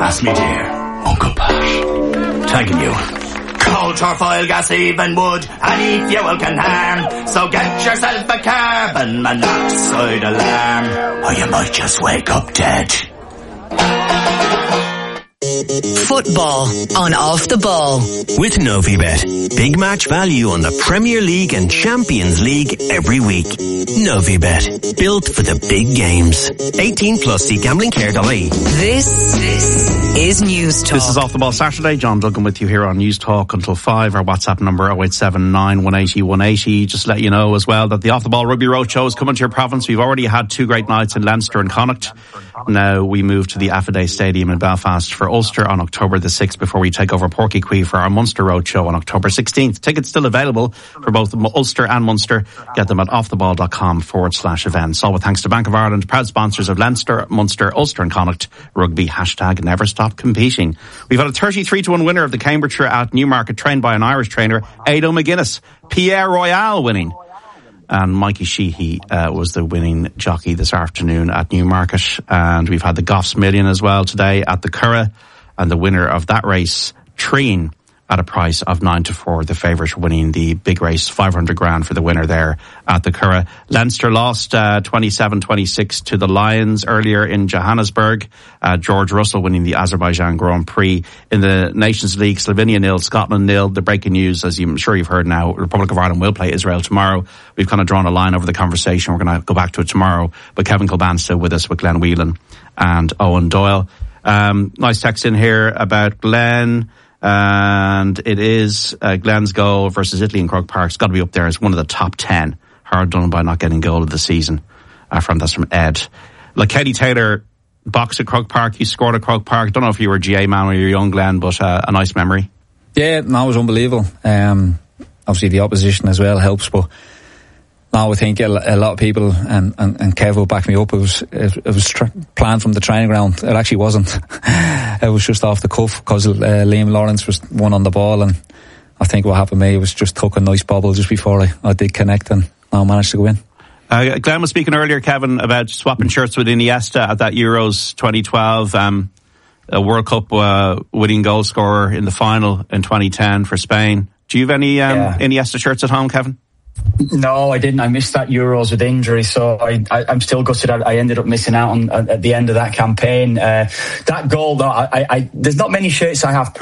Ask me dear, Uncle Pat. Thanking you. Coal, charcoal, gas, even wood, any fuel can harm. So get yourself a carbon monoxide alarm, or you might just wake up dead. Football on Off the Ball. With Novibet. Big match value on the Premier League and Champions League every week. Novibet. Built for the big games. 18 plus. See gamblingcare.ie. This is News Talk. This is Off the Ball Saturday. John Duggan with you here on News Talk until 5. Our WhatsApp number 0879 180 180. Just to let you know as well that the Off the Ball Rugby Roadshow is coming to your province. We've already had 2 great nights in Leinster and Connacht. Now we move to the Affiday Stadium in Belfast for Ulster on October the 6th before we take over Porky Quay for our Munster Roadshow on October 16th. Tickets still available for both Ulster and Munster. Get them at offtheball.com/events. All with thanks to Bank of Ireland, proud sponsors of Leinster, Munster, Ulster and Connacht Rugby. #never stop competing. We've had a 33-1 winner of the Cambridgeshire at Newmarket, trained by an Irish trainer, Aido McGuinness. Pierre Royale winning. And Mikey Sheehy was the winning jockey this afternoon at Newmarket. And we've had the Goffs Million as well today at the Curragh. And the winner of that race, Treen, at a price of 9-4. The favourite winning the big race, 500 grand for the winner there at the Curragh. Leinster lost 27-26 to the Lions earlier in Johannesburg. George Russell winning the Azerbaijan Grand Prix. In the Nations League, Slovenia 0, Scotland 0. The breaking news, as I'm sure you've heard now, Republic of Ireland will play Israel tomorrow. We've kind of drawn a line over the conversation. We're going to go back to it tomorrow. But Kevin Kilban's still with us with Glenn Whelan and Owen Doyle. Nice text in here about Glenn. And it is Glenn's goal versus Italy in Croke Park. It's got to be up there as one of the top 10. Hard done by not getting goal of the season. That's from Ed. Like Katie Taylor boxed at Croke Park. You scored at Croke Park. Don't know if you were a GA man when you were young, Glenn, but a nice memory. Yeah, no, it was unbelievable. Obviously the opposition as well helps, but now I think a lot of people, and Kev will back me up, it was planned from the training ground. It actually wasn't. It was just off the cuff because Liam Lawrence was one on the ball, and I think what happened to me was just took a nice bobble just before I did connect, and I managed to go in. Glenn was speaking earlier, Kevin, about swapping shirts with Iniesta at that Euros 2012. A World Cup winning goal scorer in the final in 2010 for Spain. Do you have any Iniesta shirts at home, Kevin? No, I didn't. I missed that Euros with injury, so I'm still gutted. I ended up missing out on at the end of that campaign. That goal, though, there's not many shirts I have.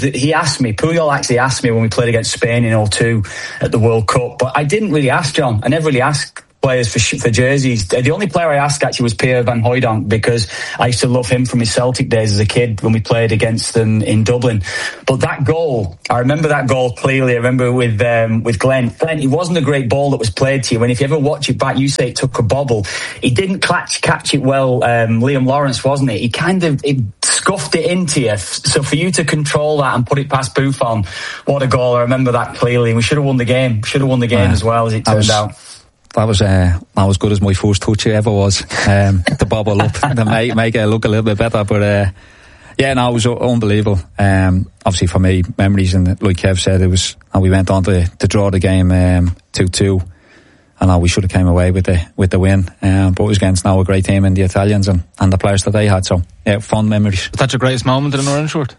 Puyol actually asked me when we played against Spain in 2002 at the World Cup, but I didn't really ask John. I never really asked players for jerseys. The only player I asked actually was Pierre Van Hooijdonk, because I used to love him from his Celtic days as a kid when we played against them in Dublin. But that goal, I remember that goal clearly. I remember with Glenn, it wasn't a great ball that was played to you, and if you ever watch it back, you say it took a bobble. He didn't catch it well, Liam Lawrence, wasn't it? He scuffed it into you. So for you to control that and put it past Buffon, what a goal. I remember that clearly. We should have won the game. As well, as it turned out. That was as good as my first touch ever was. The bobble up to make it look a little bit better. But it was unbelievable. Obviously for me, memories, and like Kev said, we went on to draw the game 2-2, and we should have came away with the win. But it was against now a great team in the Italians and the players that they had. So yeah, fond memories. Was that your greatest moment in an orange shirt?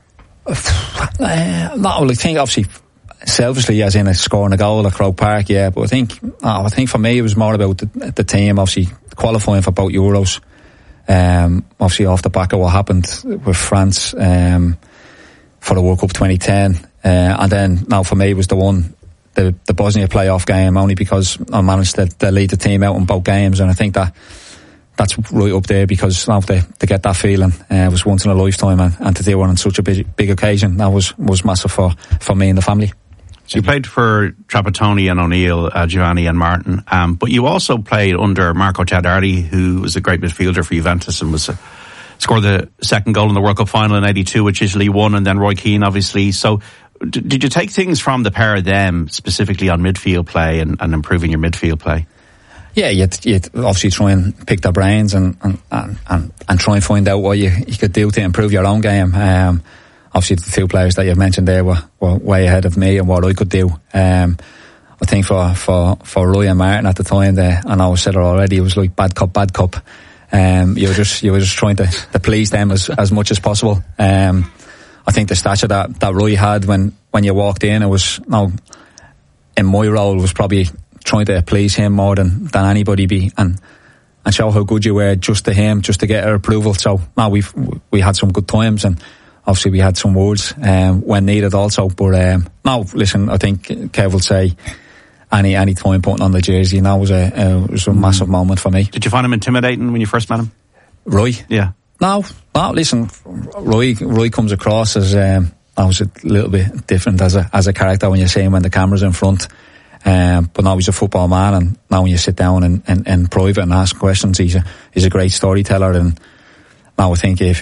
I think obviously, selfishly, as in scoring a goal at Croke Park, yeah, but I think for me it was more about the team, obviously qualifying for both Euros, obviously off the back of what happened with France for the World Cup 2010, and then now for me it was the Bosnia playoff game, only because I managed to lead the team out in both games, and I think that's right up there, because now to get that feeling was once in a lifetime, and to do it on such a big occasion, that was massive for me and the family. So you played for Trapattoni and O'Neill, Giovanni and Martin, but you also played under Marco Teodardi, who was a great midfielder for Juventus and scored the second goal in the World Cup final in '82, which Italy won, and then Roy Keane, obviously. So did you take things from the pair of them, specifically on midfield play and improving your midfield play? Yeah, you'd obviously try and pick their brains and try and find out what you could do to improve your own game. Obviously the two players that you've mentioned there were way ahead of me and what I could do. I think for Roy and Martin at the time, I know I said it already, it was like bad cop. You were just trying to please them as much as possible. I think the stature that Roy had when you walked in, it was, in my role, was probably trying to please him more than anybody be, and show how good you were just to him, just to get our approval. So we had some good times, and obviously we had some words when needed also. But listen, I think Kev will say any time putting on the jersey, and that was a massive moment for me. Did you find him intimidating when you first met him? Roy? Yeah. No, listen, Roy comes across as I was a little bit different as a character when you see him when the camera's in front. But now he's a football man, and now when you sit down in private and ask questions, he's a great storyteller. And now I think if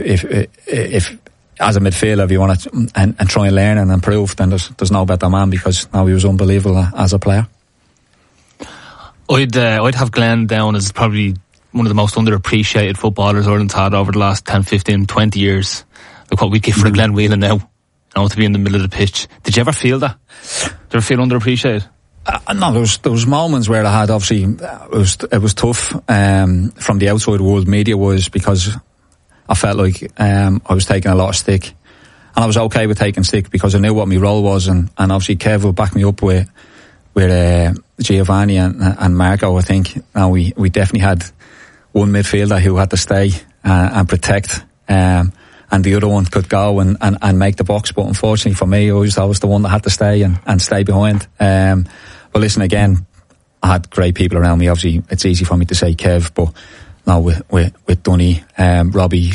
as a midfielder, if you want to and try and learn and improve, then there's no better man, because now he was unbelievable as a player. I'd have Glenn down as probably one of the most underappreciated footballers Ireland's had over the last 10, 15, 20 years. Look what we give for Glenn Whelan now. To be in the middle of the pitch. Did you ever feel that? Did you ever feel underappreciated? No, there was moments where I had, obviously, it was tough from the outside world media-wise, because I felt like I was taking a lot of stick, and I was okay with taking stick because I knew what my role was, and obviously Kev will back me up with Giovanni and Marco. I think now we definitely had one midfielder who had to stay and protect, and the other one could go and make the box. But unfortunately for me, I was the one that had to stay and stay behind. But listen, again, I had great people around me. Obviously, it's easy for me to say Kev, but now with Dunny, Robbie,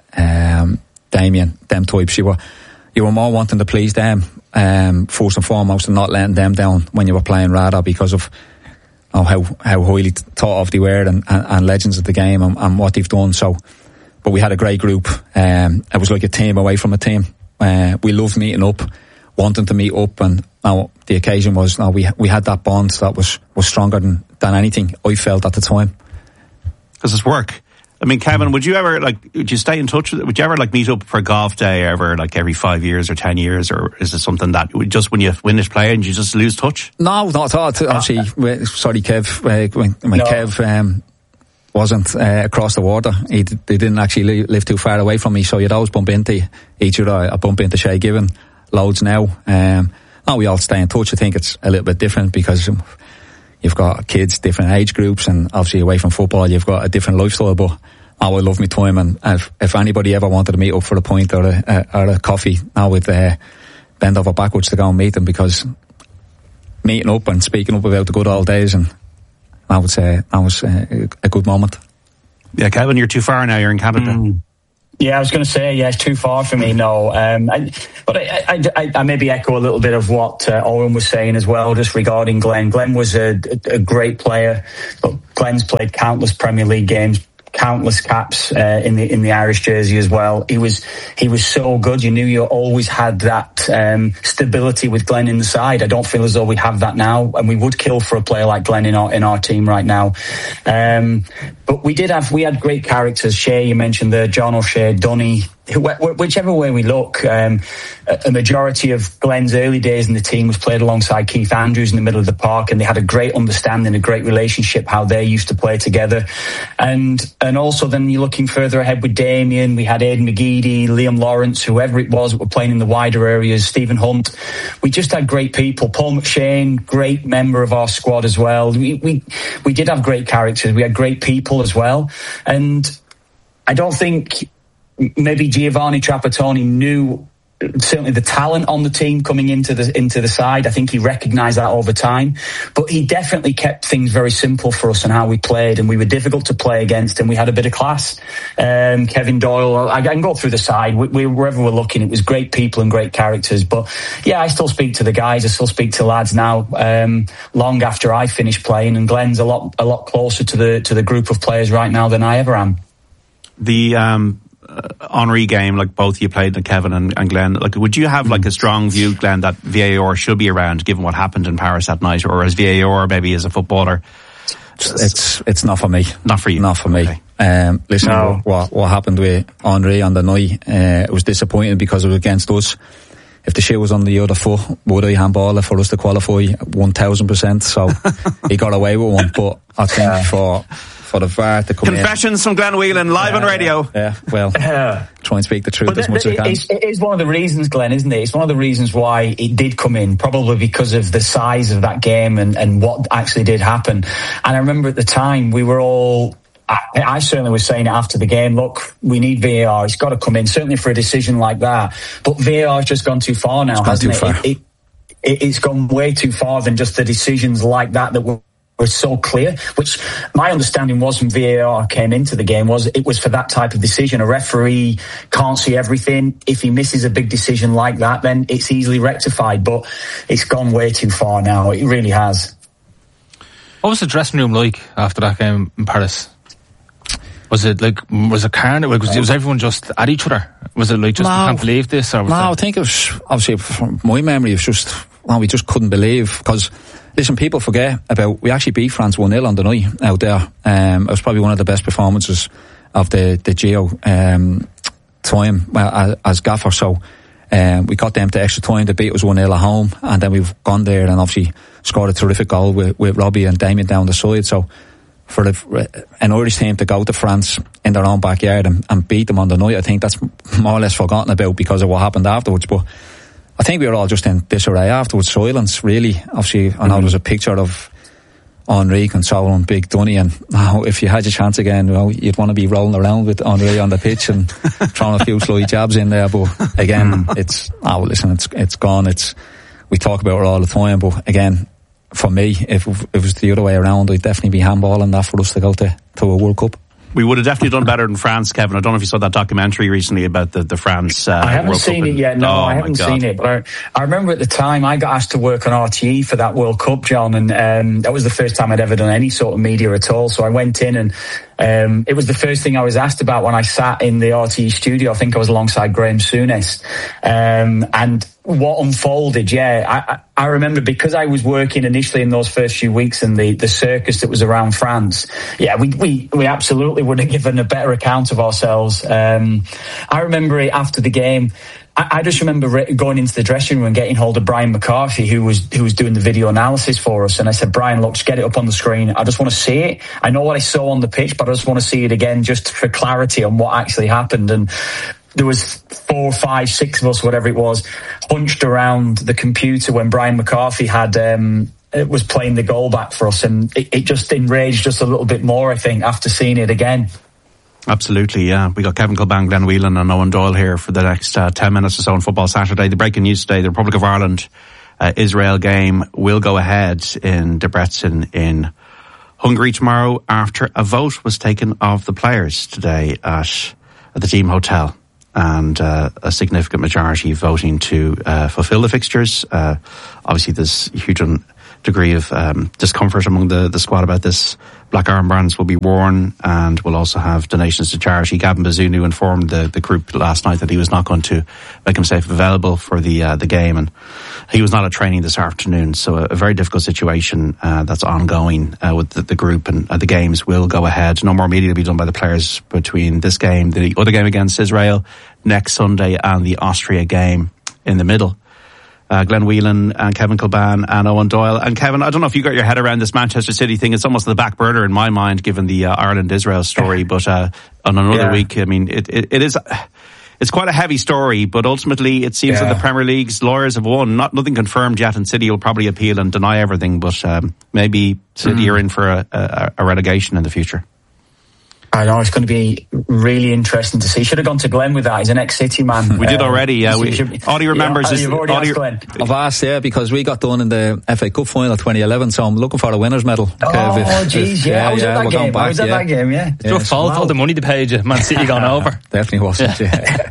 Damien, them types, you were more wanting to please them, first and foremost, and not letting them down when you were playing RADA, because of how highly thought of they were and legends of the game and what they've done. So, but we had a great group. It was like a team away from a team. We loved meeting up, wanting to meet up, and now the occasion was, we had that bond that was stronger than anything I felt at the time. Because it's work. I mean, Kevin, would you stay in touch with it? Would you ever meet up for a golf day every 5 years or 10 years, or is it something that just when you finish playing you just lose touch? No, not at all. Obviously, sorry, Kev, when Kev wasn't across the water, they didn't actually live too far away from me, so you'd always bump into each other. I bump into Shay Given loads now. Now we all stay in touch. I think it's a little bit different because you've got kids, different age groups, and obviously away from football you've got a different lifestyle. But I love my time, and if anybody ever wanted to meet up for a pint or a coffee, I would bend over backwards to go and meet them, because meeting up and speaking up about the good old days, and I would say that was a good moment. Yeah, Kevin, you're too far now. You're in Canada. Yeah, I was going to say, it's too far for me, no. But I maybe echo a little bit of what Owen was saying as well, just regarding Glenn. Glenn was a great player, but Glenn's played countless Premier League games, countless caps in the Irish jersey as well. He was so good. You knew you always had that stability with Glenn in the side. I don't feel as though we have that now, and we would kill for a player like Glenn in our team right now. But we had great characters. Shay, you mentioned there, John O'Shea, Dunny. Whichever way we look, a majority of Glenn's early days in the team was played alongside Keith Andrews in the middle of the park, and they had a great understanding, a great relationship, how they used to play together. And also then you're looking further ahead with Damien, we had Aidan McGeady, Liam Lawrence, whoever it was that were playing in the wider areas, Stephen Hunt. We just had great people. Paul McShane, great member of our squad as well. We did have great characters. We had great people as well. And I don't think maybe Giovanni Trapattoni knew certainly the talent on the team coming into the side. I think he recognised that over time, but he definitely kept things very simple for us and how we played, and we were difficult to play against, and we had a bit of class. Kevin Doyle, I can go through the side. Wherever we're looking, it was great people and great characters. But yeah, I still speak to the guys. I still speak to lads now, long after I finish playing. And Glenn's a lot closer to the group of players right now than I ever am. The Henry game, like both of you played, Kevin and Glenn, would you have a strong view, Glenn, that VAR should be around given what happened in Paris that night, or as VAR maybe as a footballer? It's not for me. Not for you. Not for me. Okay. Listen, no. What happened with Henry on the night, it was disappointing because it was against us. If the shoe was on the other foot, would I handball it for us to qualify 1,000%? So he got away with one. But I think for the VAR to come in. Confessions from Glenn Whelan, live on radio. Yeah, well, try and speak the truth as much as I can. It is one of the reasons, Glenn, isn't it? It's one of the reasons why it did come in, probably because of the size of that game and what actually did happen. And I remember at the time, we were all... I certainly was saying it after the game, look, we need VAR. It's got to come in, certainly for a decision like that. But VAR has just gone too far now, hasn't it? It's gone way too far than just the decisions like that were so clear, which my understanding was when VAR came into the game was it was for that type of decision. A referee can't see everything. If he misses a big decision like that, then it's easily rectified. But it's gone way too far now. It really has. What was the dressing room like after that game in Paris? Was it carnage? Was everyone just at each other? Was it like just, I can't believe this? Or I think it was, obviously, from my memory, it's just, we just couldn't believe, because, listen, people forget about, we actually beat France 1-0 on the night out there. It was probably one of the best performances of the Gio time as gaffer. So, we got them to extra time. They beat us 1-0 at home, and then we've gone there and obviously scored a terrific goal with Robbie and Damien down the side. So, for an Irish team to go to France in their own backyard and beat them on the night, I think that's more or less forgotten about because of what happened afterwards. But I think we were all just in disarray afterwards, silence really. Obviously, I know there was a picture of Henri consoling Big Dunny, and if you had your chance again, you'd want to be rolling around with Henri on the pitch and throwing a few slow jabs in there. But again, it's gone. We talk about it all the time, but again, for me, if it was the other way around, I'd definitely be handballing that for us to go to a World Cup. We would have definitely done better than France, Kevin. I don't know if you saw that documentary recently about the France I haven't World seen Cup it yet. No, I haven't seen it. But I remember at the time I got asked to work on RTE for that World Cup, John, and that was the first time I'd ever done any sort of media at all. So I went in and it was the first thing I was asked about when I sat in the RTE studio. I think I was alongside Graham Souness. And what unfolded, I remember, because I was working initially in those first few weeks in the circus that was around France. Yeah, we absolutely would have given a better account of ourselves. I remember it after the game. I just remember going into the dressing room and getting hold of Brian McCarthy, who was doing the video analysis for us. And I said, Brian, look, just get it up on the screen. I just want to see it. I know what I saw on the pitch, but I just want to see it again just for clarity on what actually happened. And there was 4, 5, 6 of us, whatever it was, hunched around the computer when Brian McCarthy was playing the goal back for us. And it just enraged us a little bit more, I think, after seeing it again. Absolutely, yeah. We got Kevin Kilbane, Glenn Whelan and Owen Doyle here for the next 10 minutes or so on Football Saturday. The breaking news today, the Republic of Ireland Israel game will go ahead in Debrecen in Hungary tomorrow after a vote was taken of the players today at the team hotel. And a significant majority voting to fulfil the fixtures. Obviously, there's a huge degree of discomfort among the squad about this. Black armbands will be worn, and we'll also have donations to charity. Gavin Bazunu informed the group last night that he was not going to make himself available for the game, and he was not at training this afternoon. So a very difficult situation that's ongoing with the group, and the games will go ahead. No more media will be done by the players between this game, the other game against Israel next Sunday, and the Austria game in the middle. Glenn Whelan and Kevin Kilbane and Owen Doyle. And Kevin, I don't know if you got your head around this Manchester City thing. It's almost the back burner in my mind, given the Ireland-Israel story. But on another week, I mean, it's quite a heavy story. But ultimately, it seems that the Premier League's lawyers have won. Nothing confirmed yet, and City will probably appeal and deny everything. But maybe City are in for a relegation in the future. I know, it's going to be really interesting to see. Should have gone to Glenn with that. He's an ex-City man. We did already, yeah. All he remembers is... You've already asked Glenn. I've asked, because we got done in the FA Cup final 2011, so I'm looking for a winner's medel. Oh, jeez, I was at that game. I was at that game, yeah. It's your fault, all the money they paid you. Man City gone over. Definitely wasn't,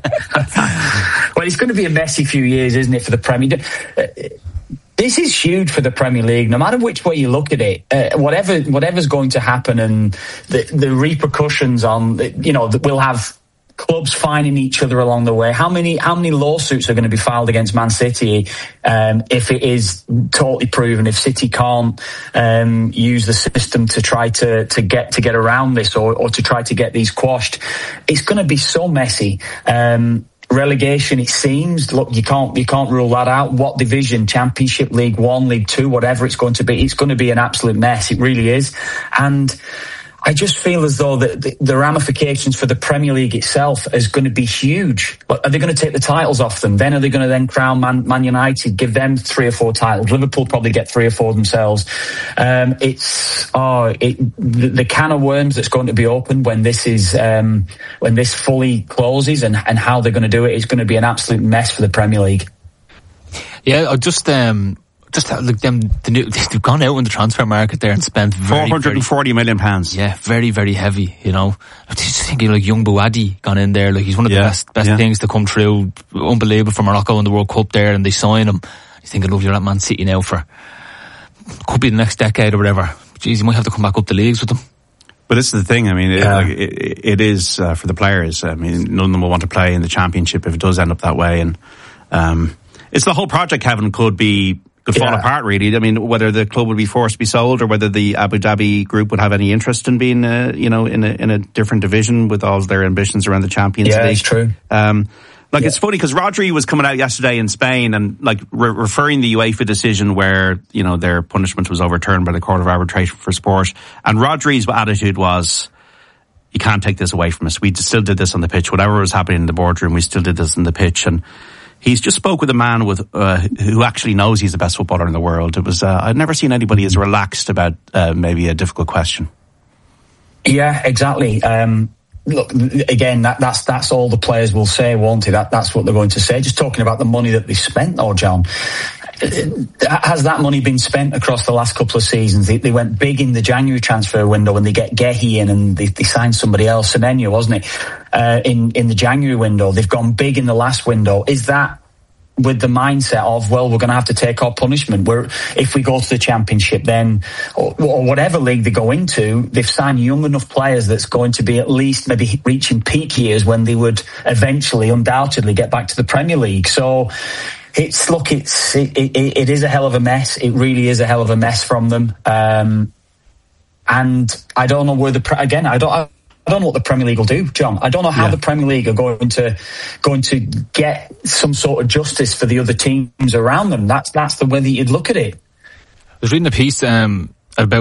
Well, it's going to be a messy few years, isn't it, for the Premier League? This is huge for the Premier League. No matter which way you look at it, whatever's going to happen, and the repercussions on, we'll have clubs fining each other along the way. How many lawsuits are going to be filed against Man City if it is totally proven? If City can't use the system to try to get around this, or to try to get these quashed, it's going to be so messy. Relegation, it seems. Look, you can't rule that out. What division? Championship, League One, League Two, whatever it's going to be. It's going to be an absolute mess. It really is. And I just feel as though the ramifications for the Premier League itself is going to be huge. But are they going to take the titles off them? Then are they going to then crown Man United, give them 3 or 4 titles? Liverpool probably get 3 or 4 themselves. The can of worms that's going to be opened when this fully closes, and how they're going to do it is going to be an absolute mess for the Premier League. Yeah, they've gone out in the transfer market there and spent £440 million. Yeah, very, very heavy, you know. I'm just thinking like young Bouadi gone in there, like he's one of the best things to come through. Unbelievable for Morocco in the World Cup there, and they sign him. He's thinking, look, you're at Man City now could be the next decade or whatever. Jeez, you might have to come back up the leagues with them. But this is the thing, I mean, it is for the players. I mean, none of them will want to play in the Championship if it does end up that way. And it's the whole project, Kevin, could fall apart, really. I mean, whether the club would be forced to be sold, or whether the Abu Dhabi group would have any interest in being, in a different division with all their ambitions around the Champions League. Yeah, it's true. It's funny because Rodri was coming out yesterday in Spain and referring the UEFA decision where, their punishment was overturned by the Court of Arbitration for Sport. And Rodri's attitude was, you can't take this away from us. We still did this on the pitch. Whatever was happening in the boardroom, we still did this on the pitch. And he's just spoke with a man who actually knows he's the best footballer in the world. It was I'd never seen anybody as relaxed about maybe a difficult question. Yeah, exactly. Look, again, that's all the players will say, won't it? That's what they're going to say. Just talking about the money that they spent, though, John. Has that money been spent across the last couple of seasons? They went big in the January transfer window when they get Gehi in, and they signed somebody else, Semenyo, wasn't it? In the January window, they've gone big in the last window. Is that with the mindset of, well, we're going to have to take our punishment? If we go to the Championship, then or whatever league they go into, they've signed young enough players that's going to be at least maybe reaching peak years when they would eventually, undoubtedly, get back to the Premier League. So. It is a hell of a mess. It really is a hell of a mess from them. And I don't know where I don't know what the Premier League will do, John. I don't know how the Premier League are going to get some sort of justice for the other teams around them. That's the way that you'd look at it. I was reading a piece about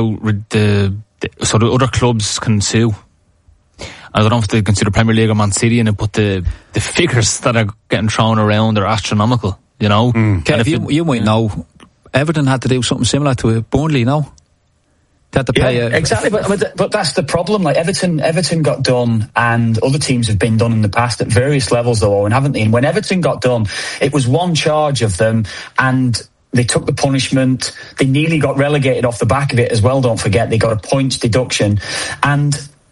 so the other clubs can sue. I don't know if they consider Premier League or Man City in it, but the figures that are getting thrown around are astronomical. Kev, you might know, Everton had to do something similar to Burnley, no? They had to pay exactly, but that's the problem. Like Everton got done, and other teams have been done in the past at various levels, though, and haven't they? And when Everton got done, it was one charge of them, and they took the punishment. They nearly got relegated off the back of it as well. Don't forget, they got a points deduction, and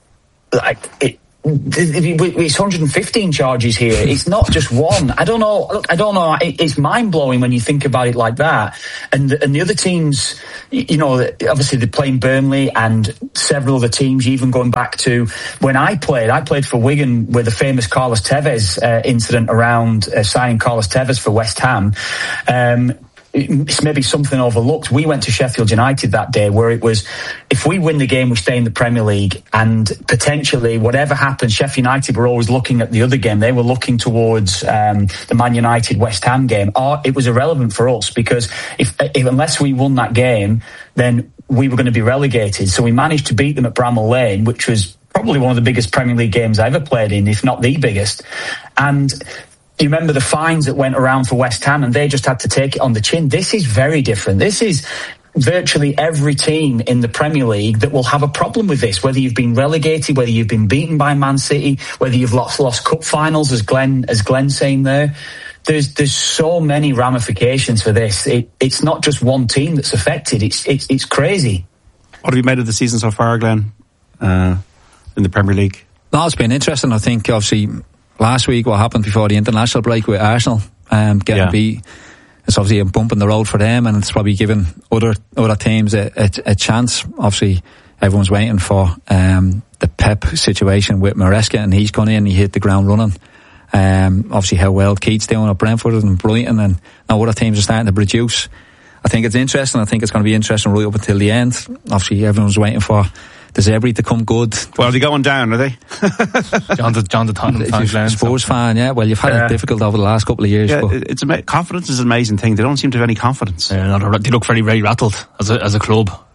it's 115 charges here. It's not just one. I don't know. Look, I don't know. It's mind blowing when you think about it like that. And the other teams, obviously they're playing Burnley and several other teams. Even going back to when I played for Wigan with the famous Carlos Tevez incident around signing Carlos Tevez for West Ham. It's maybe something overlooked. We went to Sheffield United that day where it was, if we win the game, we stay in the Premier League, and potentially whatever happens, Sheffield United were always looking at the other game. They were looking towards the Man United West Ham game. It was irrelevant for us because if unless we won that game, then we were going to be relegated. So we managed to beat them at Bramall Lane, which was probably one of the biggest Premier League games I ever played in, if not the biggest. And you remember the fines that went around for West Ham, and they just had to take it on the chin. This is very different. This is virtually every team in the Premier League that will have a problem with this, whether you've been relegated, whether you've been beaten by Man City, whether you've lost cup finals, as Glenn's saying there. There's so many ramifications for this. It's not just one team that's affected. It's crazy. What have you made of the season so far, Glenn, in the Premier League? No, it's been interesting. I think, obviously, last week, what happened before the international break with Arsenal getting beat, it's obviously a bump in the road for them, and it's probably given other teams a chance. Obviously, everyone's waiting for the Pep situation with Maresca, and he's gone in, he hit the ground running. Obviously, how well Keith's doing at Brentford and Brighton, and now other teams are starting to produce. I think it's interesting. I think it's going to be interesting right up until the end. Obviously, everyone's waiting for the Zebri to come good. Well, are they going down, are they? John the Tottenham fan. Spurs fan, yeah. Well, you've had it difficult over the last couple of years. Yeah, but confidence is an amazing thing. They don't seem to have any confidence. They look very, very rattled as a club.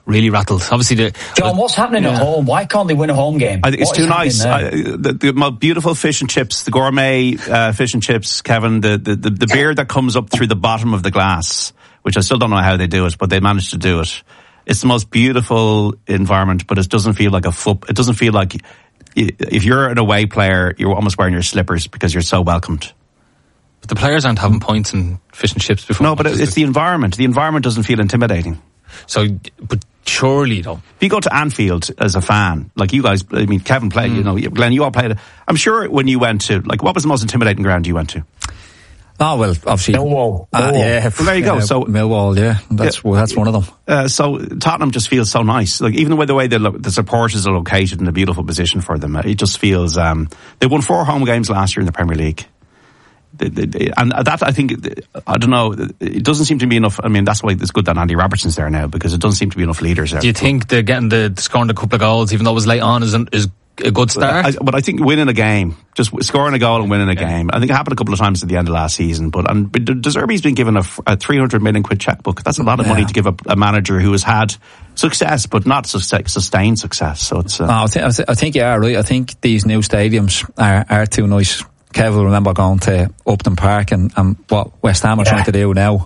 really rattled. Obviously, John, what's happening at home? Why can't they win a home game? It's too nice. The most beautiful fish and chips, the gourmet fish and chips, Kevin, the beer that comes up through the bottom of the glass, which I still don't know how they do it, but they managed to do it. It's the most beautiful environment, but it doesn't feel like it doesn't feel like if you're an away player, you're almost wearing your slippers because you're so welcomed. But the players aren't having points and fish and chips before. No, but it's the environment. The environment doesn't feel intimidating. So, but surely though, if you go to Anfield as a fan, like you guys, I mean, Kevin played, you know, Glenn, you all played. I'm sure when you went to, like, what was the most intimidating ground you went to? Oh, well, obviously Millwall. Yeah, well, there you go. So Millwall, that's one of them. So Tottenham just feels so nice. Like, even the way the supporters are located in a beautiful position for them, it just feels. They won 4 home games last year in the Premier League. And that, I think, I don't know, it doesn't seem to be enough. I mean, that's why it's good that Andy Robertson's there now, because it doesn't seem to be enough leaders there. Do you think they're getting scoring a couple of goals, even though it was late on, is a good start? But I think winning a game, just scoring a goal and winning a game, I think it happened a couple of times at the end of last season. But De Zerbi's been given a 300 million quid checkbook. That's a lot of money to give a manager who has had success, but not sustained success. So it's. I think you are right. I think these new stadiums are too nice. Kev will remember going to Upton Park and what West Ham are trying to do now.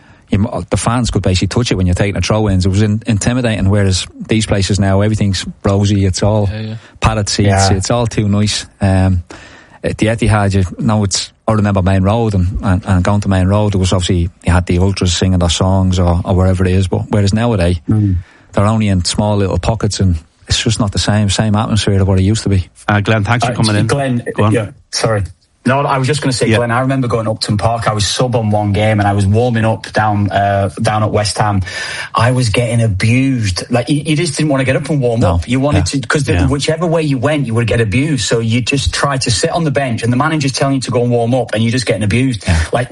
The fans could basically touch it when you're taking a throw-ins. It was intimidating, whereas these places now, everything's rosy. It's all padded seats. Yeah. It's all too nice. At the Etihad, I remember Main Road and going to Main Road, it was obviously, you had the ultras singing their songs or wherever it is, but whereas nowadays, they're only in small little pockets and it's just not the same atmosphere of what it used to be. Glenn, thanks for coming in. Glenn, go on. Yeah, sorry. No, I was just going to say, Glenn, I remember going to Upton Park. I was sub on one game and I was warming up down at West Ham. I was getting abused. Like, you just didn't want to get up and warm up. You wanted to, because whichever way you went, you would get abused. So you just try to sit on the bench and the manager's telling you to go and warm up and you're just getting abused. Yeah. Like,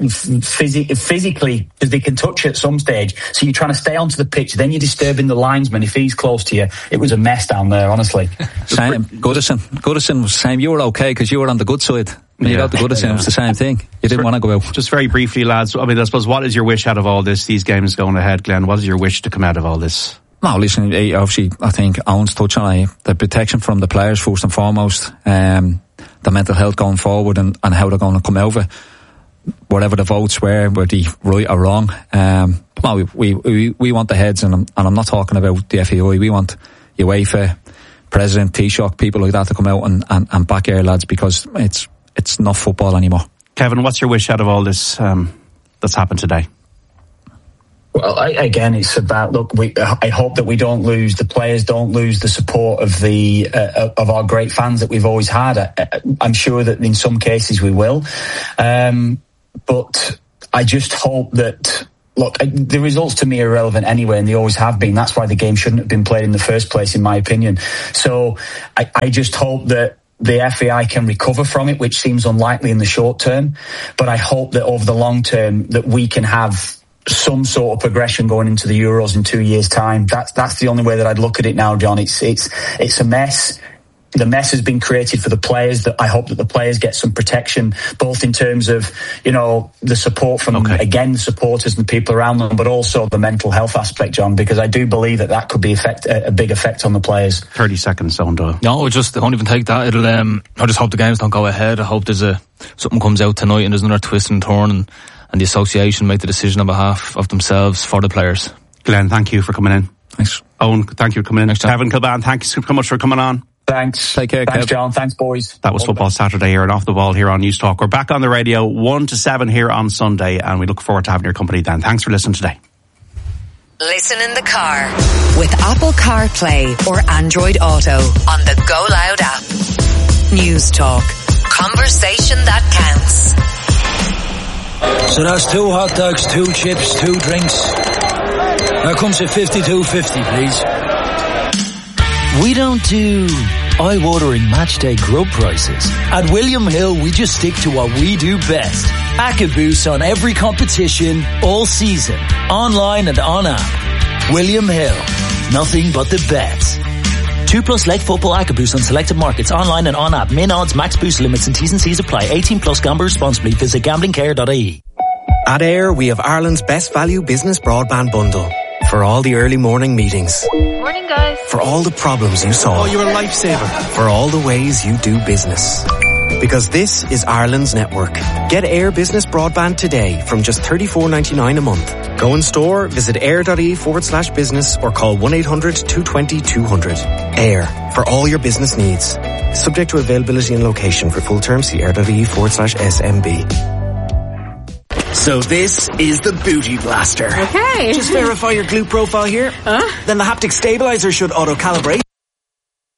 physically, because they can touch you at some stage. So you're trying to stay onto the pitch. Then you're disturbing the linesman if he's close to you. It was a mess down there, honestly. Same. Goodison was the same. You were okay because you were on the good side. When you got the Goodison, it was the same thing. You didn't want to go out. Just very briefly, lads, I mean, I suppose, what is your wish out of all this, these games going ahead, Glenn? What is your wish to come out of all this? No, listen, obviously, I think Owen's touched on it. The protection from the players, first and foremost. The mental health going forward and how they're going to come over. Whatever the votes were they right or wrong. No, we want the heads, and I'm not talking about the FAI. We want UEFA, President, Taoiseach, people like that to come out and back our lads, because it's not football anymore. Kevin, what's your wish out of all this that's happened today? Well, again, it's about, look, I hope that we don't lose, the players don't lose the support of of our great fans that we've always had. I'm sure that in some cases we will. But I just hope that, look, the results to me are irrelevant anyway, and they always have been. That's why the game shouldn't have been played in the first place, in my opinion. So I just hope that the FAI can recover from it, which seems unlikely in the short term. But I hope that over the long term that we can have some sort of progression going into the Euros in 2 years' time. That's the only way that I'd look at it now, John. It's a mess. The mess has been created for the players. That I hope that the players get some protection, both in terms of, the support from, again, the supporters and the people around them, but also the mental health aspect, John, because I do believe that could be a big effect on the players. 30 seconds, Owen Doyle. No, I won't even take that. I just hope the games don't go ahead. I hope something comes out tonight and there's another twist and turn, and the association make the decision on behalf of themselves for the players. Glenn, thank you for coming in. Thanks. Owen, thank you for coming in. Thanks, Kevin Kilbane, thanks so much for coming on. Thanks. Take care, Thanks, Kev. John. Thanks, boys. That was Football Saturday here and Off the Ball here on News Talk. We're back on the radio 1 to 7 here on Sunday, and we look forward to having your company then. Thanks for listening today. Listen in the car with Apple CarPlay or Android Auto on the Go Loud app. News Talk. Conversation that counts. So that's 2 hot dogs, 2 chips, 2 drinks. That comes at $52.50, please. We don't do eye-watering matchday grub prices. At William Hill, we just stick to what we do best. AccaBoost on every competition, all season, online and on app. William Hill, nothing but the best. 2+ leg football AccaBoost on selected markets, online and on app. Min odds, max boost limits and T's and C's apply. 18+, gamble responsibly. Visit gamblingcare.ie. At Air, we have Ireland's best value business broadband bundle. For all the early morning meetings. Morning, guys. For all the problems you solve. Oh, you're a lifesaver. For all the ways you do business. Because this is Ireland's network. Get Air Business Broadband today from just $34.99 a month. Go in store, visit air.ie/business or call 1-800-220-200. Air, for all your business needs. Subject to availability and location. For full terms, see air.ie/SMB. So this is the Booty Blaster. Okay. Just verify your glute profile here. Then the haptic stabilizer should auto-calibrate.